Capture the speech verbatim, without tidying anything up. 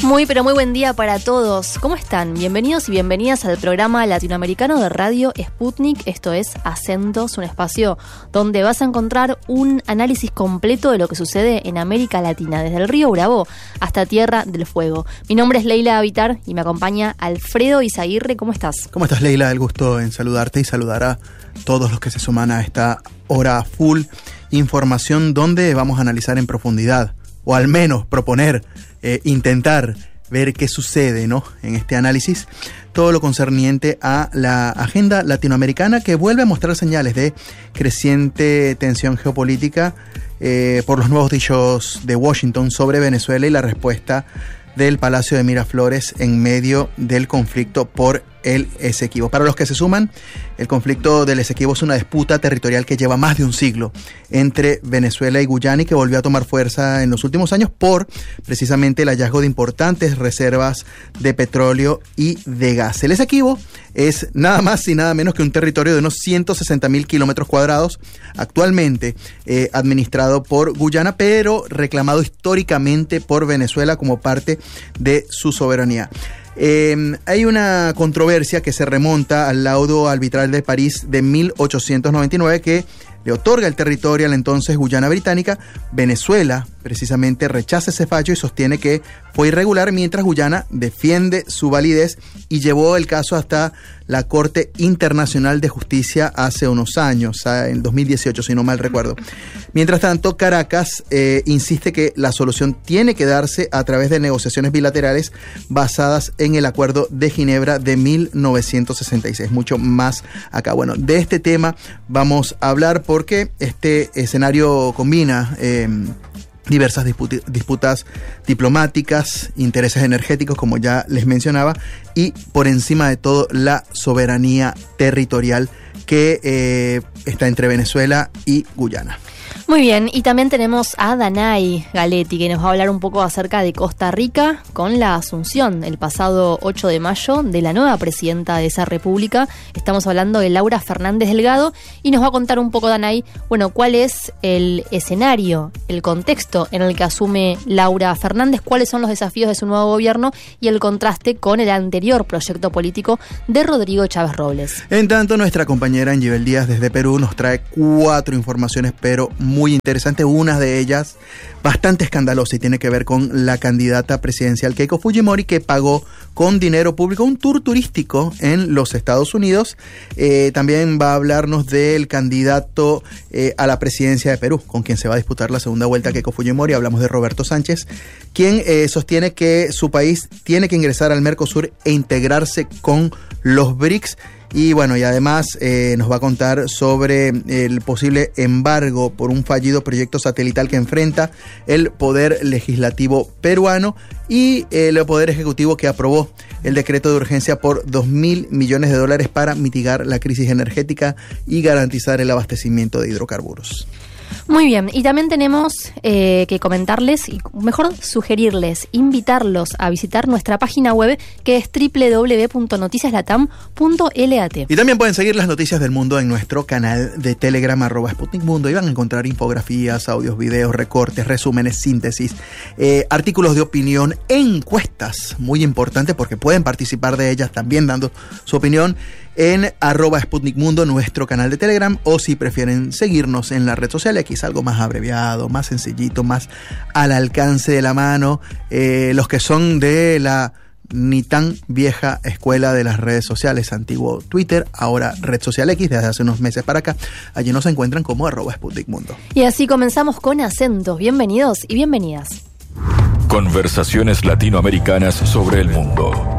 Muy, pero muy buen día para todos. ¿Cómo están? Bienvenidos y bienvenidas al programa latinoamericano de Radio Sputnik. Esto es Acentos, un espacio donde vas a encontrar un análisis completo de lo que sucede en América Latina, desde el río Bravo hasta Tierra del Fuego. Mi nombre es Leila Habitar y me acompaña Alfredo Izaguirre. ¿Cómo estás? ¿Cómo estás, Leila? El gusto en saludarte y saludar a todos los que se suman a esta hora full información donde vamos a analizar en profundidad, o al menos proponer, eh, intentar ver qué sucede, ¿no?, en este análisis, todo lo concerniente a la agenda latinoamericana, que vuelve a mostrar señales de creciente tensión geopolítica eh, por los nuevos dichos de Washington sobre Venezuela y la respuesta del Palacio de Miraflores en medio del conflicto por el Esequibo. Para los que se suman, el conflicto del Esequibo es una disputa territorial que lleva más de un siglo entre Venezuela y Guyana y que volvió a tomar fuerza en los últimos años por precisamente el hallazgo de importantes reservas de petróleo y de gas. El Esequibo es nada más y nada menos que un territorio de unos ciento sesenta mil kilómetros cuadrados, actualmente eh, administrado por Guyana, pero reclamado históricamente por Venezuela como parte de su soberanía. Eh, hay una controversia que se remonta al laudo arbitral de París de mil ochocientos noventa y nueve que le otorga el territorio a la entonces Guyana Británica. Venezuela precisamente rechaza ese fallo y sostiene que fue irregular, mientras Guyana defiende su validez y llevó el caso hasta la Corte Internacional de Justicia hace unos años, en dos mil dieciocho, si no mal recuerdo. Mientras tanto, Caracas eh, insiste que la solución tiene que darse a través de negociaciones bilaterales basadas en el Acuerdo de Ginebra de mil novecientos sesenta y seis, mucho más acá. Bueno, de este tema vamos a hablar porque este escenario combina eh, diversas disputi- disputas diplomáticas, intereses energéticos, como ya les mencionaba, y por encima de todo la soberanía territorial que eh, está entre Venezuela y Guyana. Muy bien, y también tenemos a Danay Galetti, que nos va a hablar un poco acerca de Costa Rica con la asunción el pasado ocho de mayo de la nueva presidenta de esa república. Estamos hablando de Laura Fernández Delgado y nos va a contar un poco, Danay, bueno, cuál es el escenario, el contexto en el que asume Laura Fernández, cuáles son los desafíos de su nuevo gobierno y el contraste con el anterior proyecto político de Rodrigo Chávez Robles. En tanto, nuestra compañera Anjibel Díaz desde Perú nos trae cuatro informaciones, pero muy interesante, una de ellas bastante escandalosa y tiene que ver con la candidata presidencial Keiko Fujimori, que pagó con dinero público un tour turístico en los Estados Unidos. Eh, también va a hablarnos del candidato eh, a la presidencia de Perú, con quien se va a disputar la segunda vuelta, Keiko Fujimori. Hablamos de Roberto Sánchez, quien eh, sostiene que su país tiene que ingresar al Mercosur e integrarse con los B R I C S. Y bueno, y además eh, nos va a contar sobre el posible embargo por un fallido proyecto satelital que enfrenta el Poder Legislativo peruano y el Poder Ejecutivo, que aprobó el decreto de urgencia por dos mil millones de dólares para mitigar la crisis energética y garantizar el abastecimiento de hidrocarburos. Muy bien, y también tenemos eh, que comentarles, y mejor sugerirles, invitarlos a visitar nuestra página web, que es doble u doble u doble u punto noticias latam punto lat. Y también pueden seguir las noticias del mundo en nuestro canal de Telegram, arroba Sputnik Mundo, y van a encontrar infografías, audios, videos, recortes, resúmenes, síntesis, eh, artículos de opinión, encuestas, muy importante porque pueden participar de ellas también dando su opinión en arroba Sputnik Mundo, nuestro canal de Telegram, o si prefieren seguirnos en la red social X, algo más abreviado, más sencillito, más al alcance de la mano, eh, los que son de la ni tan vieja escuela de las redes sociales, antiguo Twitter, ahora red social X, desde hace unos meses para acá. Allí nos encuentran como arroba Sputnik Mundo. Y así comenzamos con Acentos. Bienvenidos y bienvenidas. Conversaciones latinoamericanas sobre el mundo.